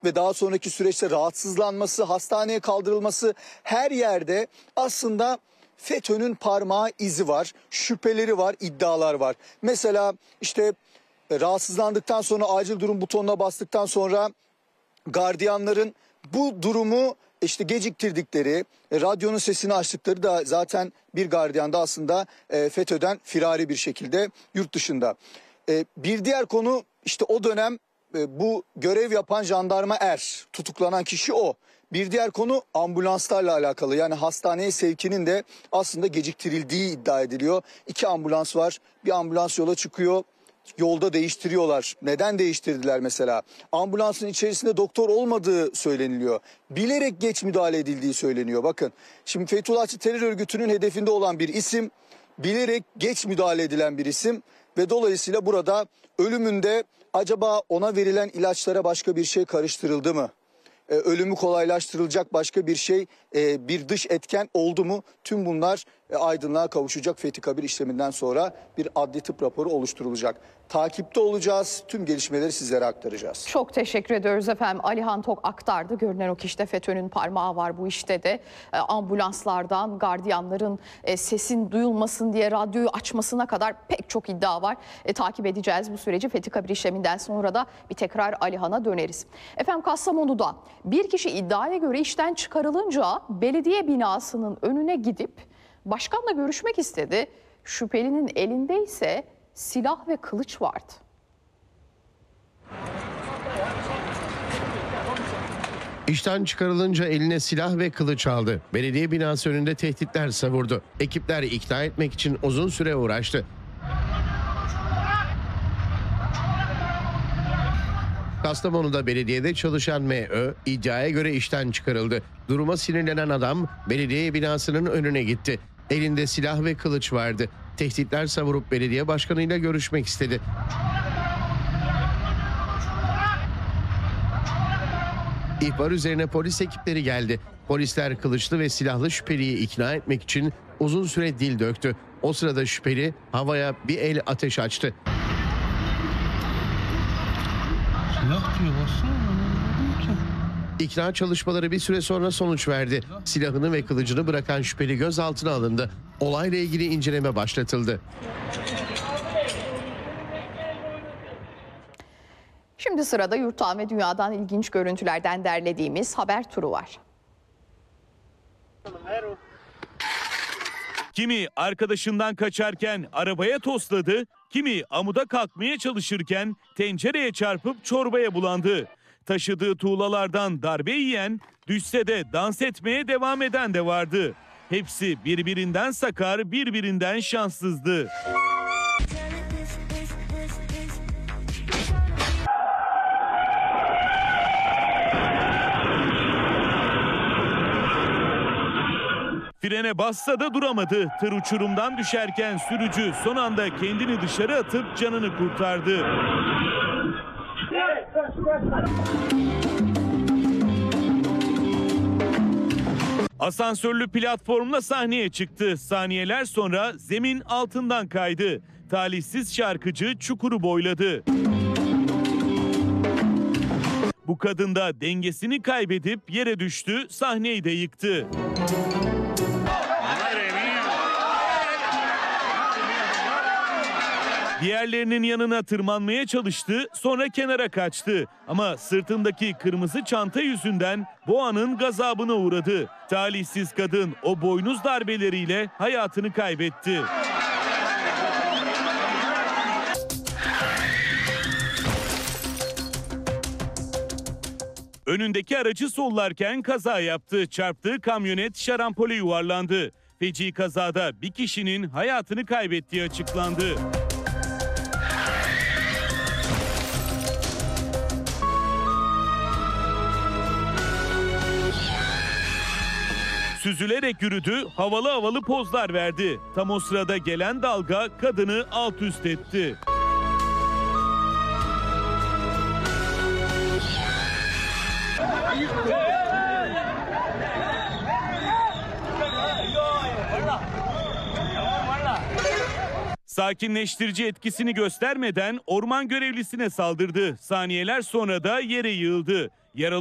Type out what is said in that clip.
ve daha sonraki süreçte rahatsızlanması, hastaneye kaldırılması, her yerde aslında FETÖ'nün parmağı izi var, şüpheleri var, iddialar var. Mesela işte rahatsızlandıktan sonra acil durum butonuna bastıktan sonra gardiyanların bu durumu işte geciktirdikleri, radyonun sesini açtıkları da zaten bir gardiyan da aslında FETÖ'den firari bir şekilde yurt dışında. Bir diğer konu işte o dönem bu görev yapan jandarma tutuklanan kişi o. Bir diğer konu ambulanslarla alakalı, yani hastaneye sevkinin de aslında geciktirildiği iddia ediliyor. 2 ambulans var, bir ambulans yola çıkıyor. Yolda değiştiriyorlar. Neden değiştirdiler mesela? Ambulansın içerisinde doktor olmadığı söyleniliyor. Bilerek geç müdahale edildiği söyleniyor. Bakın şimdi Fethullahçı terör örgütünün hedefinde olan bir isim, bilerek geç müdahale edilen bir isim ve dolayısıyla burada ölümünde acaba ona verilen ilaçlara başka bir şey karıştırıldı mı? Ölümü kolaylaştırılacak başka bir şey, bir dış etken oldu mu? Tüm bunlar aydınlığa kavuşacak. Fethi Kabir işleminden sonra bir adli tıp raporu oluşturulacak. Takipte olacağız. Tüm gelişmeleri sizlere aktaracağız. Çok teşekkür ediyoruz efendim. Alihan Tok aktardı. Görünen o ki işte FETÖ'nün parmağı var bu işte de. Ambulanslardan gardiyanların sesin duyulmasın diye radyoyu açmasına kadar pek çok iddia var. Takip edeceğiz bu süreci. Fethi Kabir işleminden sonra da bir tekrar Alihan'a döneriz. Efendim Kastamonu'da bir kişi iddiaya göre işten çıkarılınca belediye binasının önüne gidip başkanla görüşmek istedi. Şüphelinin elinde ise silah ve kılıç vardı. İşten çıkarılınca eline silah ve kılıç aldı. Belediye binası önünde tehditler savurdu. Ekipler ikna etmek için uzun süre uğraştı. Kastamonu'da belediyede çalışan M.Ö. iddiaya göre işten çıkarıldı. Duruma sinirlenen adam belediye binasının önüne gitti. Elinde silah ve kılıç vardı. Tehditler savurup belediye başkanıyla görüşmek istedi. İhbar üzerine polis ekipleri geldi. Polisler kılıçlı ve silahlı şüpheliyi ikna etmek için uzun süre dil döktü. O sırada şüpheli havaya bir el ateş açtı. Silah diyor baksana. İkna çalışmaları bir süre sonra sonuç verdi. Silahını ve kılıcını bırakan şüpheli gözaltına alındı. Olayla ilgili inceleme başlatıldı. Şimdi sırada yurttan ve dünyadan ilginç görüntülerden derlediğimiz haber turu var. Kimi arkadaşından kaçarken arabaya tosladı, kimi amuda kalkmaya çalışırken tencereye çarpıp çorbaya bulandı. Taşıdığı tuğlalardan darbe yiyen, düşse de dans etmeye devam eden de vardı. Hepsi birbirinden sakar, birbirinden şanssızdı. Frene bassa da duramadı. Tır uçurumdan düşerken sürücü son anda kendini dışarı atıp canını kurtardı. Asansörlü platformla sahneye çıktı. Saniyeler sonra zemin altından kaydı. Talihsiz şarkıcı çukuru boyladı. Bu kadın da dengesini kaybedip yere düştü, sahneyi de yıktı. Diğerlerinin yanına tırmanmaya çalıştı, sonra kenara kaçtı. Ama sırtındaki kırmızı çanta yüzünden boğanın gazabına uğradı. Talihsiz kadın o boynuz darbeleriyle hayatını kaybetti. Önündeki aracı sollarken kaza yaptı. Çarptığı kamyonet şarampole yuvarlandı. Feci kazada bir kişinin hayatını kaybettiği açıklandı. Süzülerek yürüdü, havalı havalı pozlar verdi. Tam o sırada gelen dalga kadını alt üst etti. Sakinleştirici etkisini göstermeden orman görevlisine saldırdı. Saniyeler sonra da yere yığıldı. Yaralı